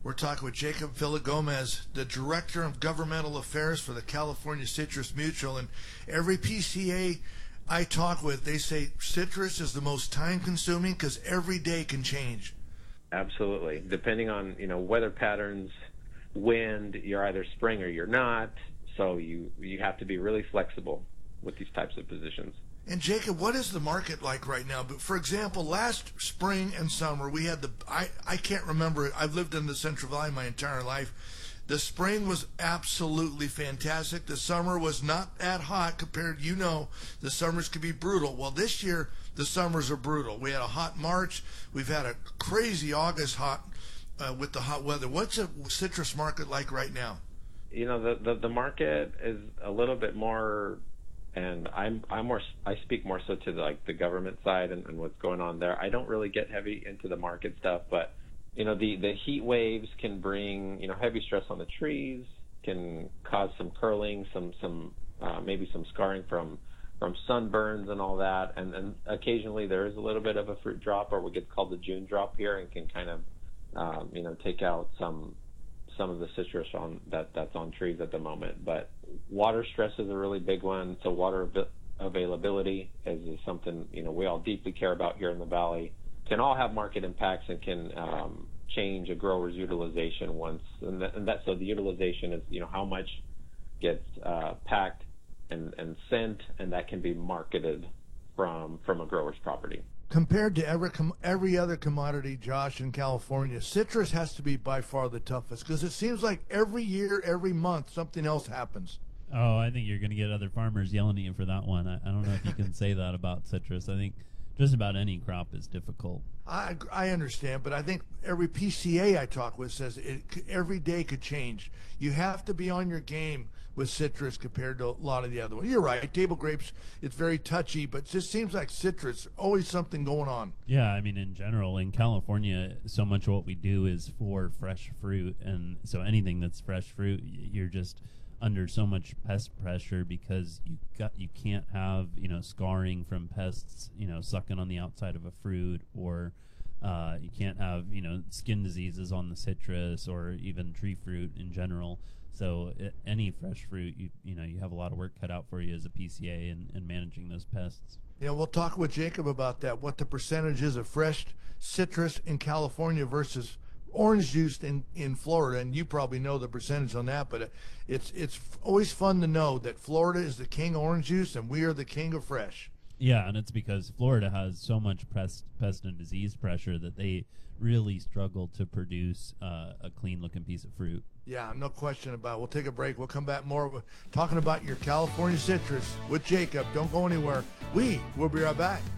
We're talking with Jacob Villagomez, the Director of Governmental Affairs for the California Citrus Mutual. And every PCA I talk with, they say citrus is the most time-consuming because every day can change. Absolutely. Depending on, weather patterns, wind, you're either spring or you're not. So you have to be really flexible with these types of positions. And Jacob, what is the market like right now? But for example, last spring and summer, we had I can't remember it. I've lived in the Central Valley my entire life. The spring was absolutely fantastic. The summer was not that hot compared, the summers can be brutal. Well, this year, the summers are brutal. We had a hot March. We've had a crazy August hot with the hot weather. What's the citrus market like right now? The market is a little bit more, and I speak more so to the government side and what's going on there. I don't really get heavy into the market stuff, but the heat waves can bring heavy stress on the trees, can cause some curling, some maybe some scarring from sunburns and all that, and occasionally there is a little bit of a fruit drop, or what gets called the June drop here, and can kind of take out some of the citrus that's on trees at the moment. But water stress is a really big one. So water availability is something we all deeply care about here in the valley. Can all have market impacts and can change a grower's utilization once. So the utilization is how much gets packed and sent, and that can be marketed from a grower's property. Compared to every other commodity, Josh, in California, citrus has to be by far the toughest because it seems like every year, every month, something else happens. Oh, I think you're going to get other farmers yelling at you for that one. I don't know if you can say that about citrus. I think just about any crop is difficult. I understand, but I think every PCA I talk with says every day could change. You have to be on your game with citrus compared to a lot of the other ones. You're right. Table grapes, it's very touchy, but it just seems like citrus, always something going on. Yeah, I mean, in general, in California, so much of what we do is for fresh fruit, and so anything that's fresh fruit, you're just under so much pest pressure because you can't have scarring from pests sucking on the outside of a fruit, or you can't have skin diseases on the citrus or even tree fruit in general. So any fresh fruit, you have a lot of work cut out for you as a PCA in managing those pests. We'll talk with Jacob about that, what the percentage is of fresh citrus in California versus orange juice in Florida, and you probably know the percentage on that, but it's always fun to know that Florida is the king of orange juice and we are the king of fresh. Yeah, and it's because Florida has so much pest and disease pressure that they really struggle to produce a clean-looking piece of fruit. Yeah, no question about it. We'll take a break. We'll come back more talking about your California citrus with Jacob. Don't go anywhere. We'll be right back.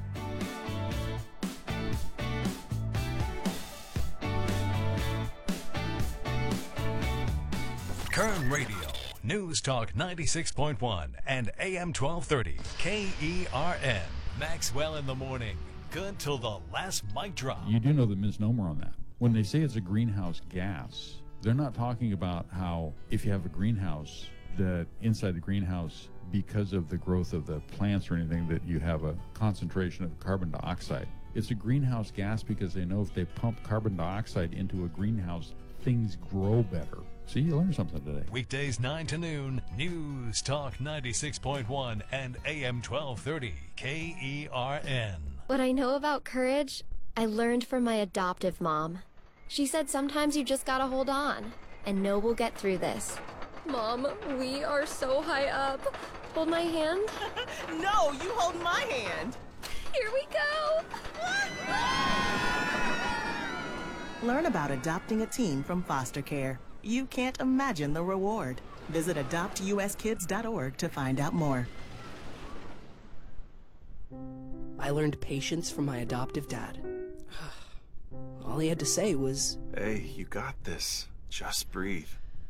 Kern Radio, News Talk 96.1 and AM 1230, KERN. Maxwell in the morning. Good till the last mic drop. You do know the misnomer on that. When they say it's a greenhouse gas, they're not talking about how if you have a greenhouse, that inside the greenhouse, because of the growth of the plants or anything, that you have a concentration of carbon dioxide. It's a greenhouse gas because they know if they pump carbon dioxide into a greenhouse, things grow better. See, you learned something today. Weekdays 9 to noon, News Talk 96.1 and AM 1230, KERN. What I know about courage, I learned from my adoptive mom. She said sometimes you just gotta hold on and know we'll get through this. Mom, we are so high up. Hold my hand. No, you hold my hand. Here we go. Learn about adopting a teen from foster care. You can't imagine the reward. Visit adoptuskids.org to find out more. I learned patience from my adoptive dad. All he had to say was, "Hey, you got this. Just breathe."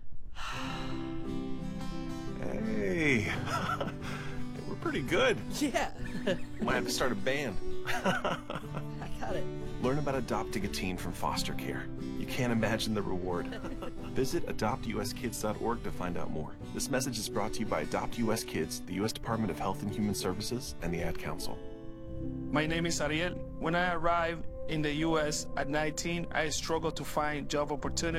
Hey, we're pretty good. yeah. Might have to start a band. I got it. Learn about adopting a teen from foster care. You can't imagine the reward. Visit adoptuskids.org to find out more. This message is brought to you by Adopt US Kids, the U.S. Department of Health and Human Services, and the Ad Council. My name is Ariel. When I arrived in the U.S. at 19, I struggled to find job opportunities.